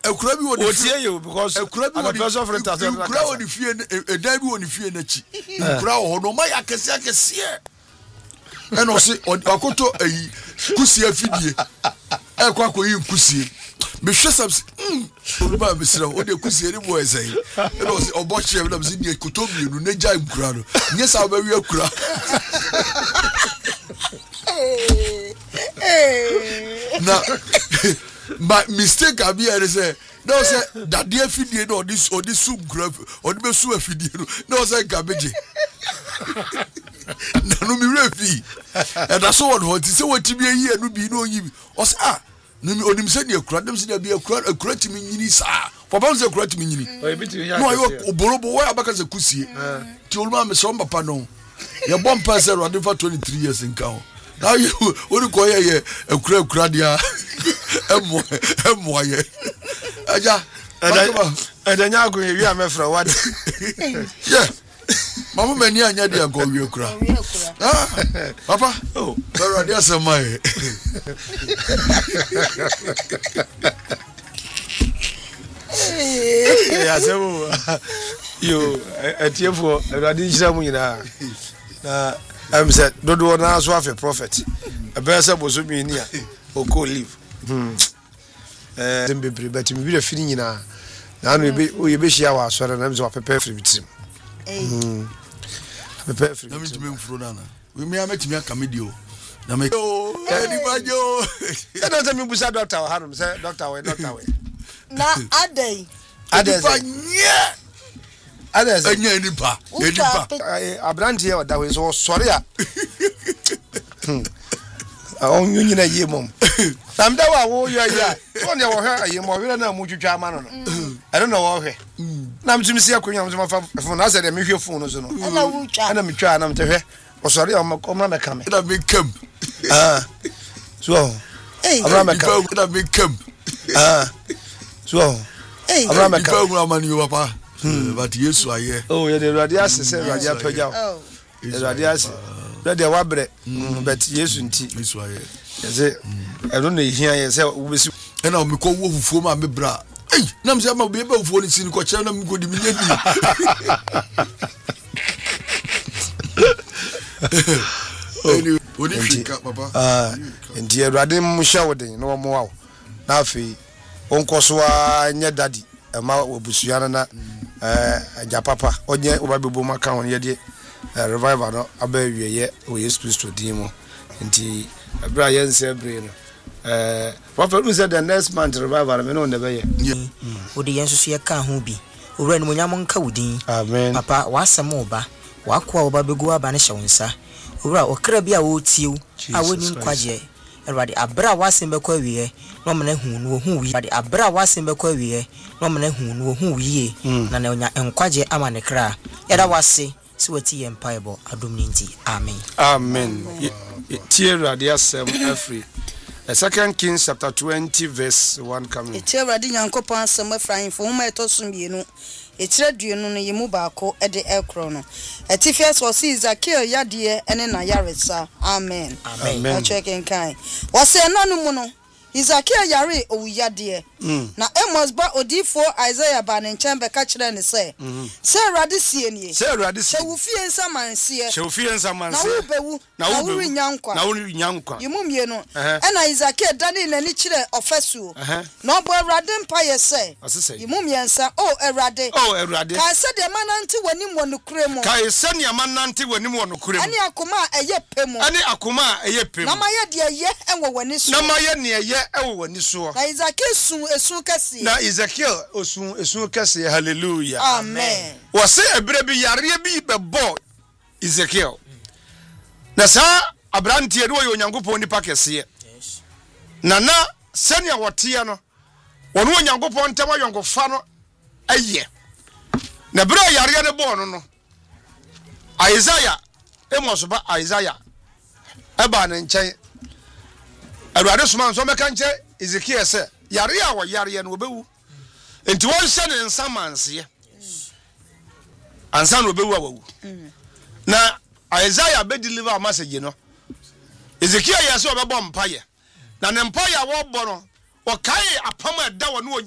ekura bi woni otie you because ekura bi woni person friend ta ekura woni fie edan bi woni fie na chi ekura ho no ma ya kese eno se akoto ayi kusie afidie ekwa koyi kusie me hwe sabs oluba me sira o de kusie ni boy say eno se obo hye na me se die koto mienu na gya ekura no nye sa ba wi ekura na my mistake abi here say no say that dey fidie no this soup grab or the soup fidie no say garbage na no mi refi and that's what say what be here no bi no yi o say no mi onim say dey ekura dem say dey be ekura timi nyini sa papa say ekura timi nyini no ayo oborobo wa abaka say kusie ti oluma me so papa no ye bom pass rode for 23 years in town. Now you what go here ekura dia emo ye aja edanya go wi amefra what yeah mama mani anya dia go wi ekura papa oh pero dia semai ya sebo yo etiefo erade hira mu nyina na am said dodo na so afi prophet ebese boso mi ni a o ko live dembebre but mi bi da firi nyina na no ye be hia wa asore na mi so pepe firi bitim pepe firi na mi timi mfuro na we mi ametimi aka medio na me eni bajo e don tell me busa doctor harum say doctor we na adai nye others enya enipa abrante e oda we so sori a on nyina ye mom samda wa wo yo ya so ne wo hwe aye mo hwe na mu twetwa ama no I don't know wo hwe na mtumi si akonya mtumi fa phone na say de me hwe phone no so no na wo twa na me twa na mte hwe o sori o ma me kam na me kam so Abraham kam na me kam so Abraham kam na mani yo papa but Yesu aye oh ye de radias say radias pagya radias de wabre but Yesu nti Yesu aye say I don't know here ye say we be na o me ko wo fufuo ma me bra na me say ma be fufuo ni sin ko che na me ko di me nyadi anyway odi fika papa ndi erade mu hya woden na wo mo wa na afi onkoso a nya daddy ma obusuya na aja papa onye obabebo maka won ye de revival no abawie ye o Yesu Kristo din mo nti abra ye nse bre no prophet who said the next month revival me no ne be ye odi yenso ye ka ho bi owura ni monyam nka wudin amen papa wasem oba wakoa oba begu aba ne hyewonsa owura okra bi a wo tiew a woni nkwaje erade abra wasem bekwa wiye no mena hu no hu wi erade abra wasem bekwa wiye no mena hu no hu wiye na na onya nkwaje ama ne kra era wase si wati empire adom ninti amen amen tie erade asem afri Second Kings chapter 20 verse 1 coming. Eti erade nyankopon asem afran fo homa etoso bienu etire duenu no yemu baako e de ekro no etifias wo si Zakiel yade ene na yaresa amen amen acheken kai wo se nanu mu no Zakiel yare owuyade na Amos ba odifo Isaiah ba ne nchembe ka kire ne se se erade sie nie se erade sie wo fie nsamansie se wo fie nsamansie na wo bewu na wo nyankwa na wo nyankwa yemu mienu ena Zakiel dani na ni kire ofesu na obo erade mpaye se yemu miensa erade ka se de manante wanim wonukure mu ka se ne manante wanim wonukure mu ani akoma eye pemu na maye de ye enwo wani so na maye ne ye ewo wani so na Zakiel esu kase na Ezekiel esu kase hallelujah amen wose ebre bi yare bi bebo Ezekiel na sa abrantie de wo Onyankopon nipa kese na senia wote no wono Onyankopon ntama yonkofa no aye na bra yare ne bo no Isaiah Amos ba Isaiah eba ne nchen Arade suma nso meka nche Ezekiel se yare a wo yare no obewu enti won hye ne nsamanse ansa no obewu awu na Isaiah be deliver message no Ezekiel yase obebo mpaye na ne mpaye a wo bo no o kai apam eda wo no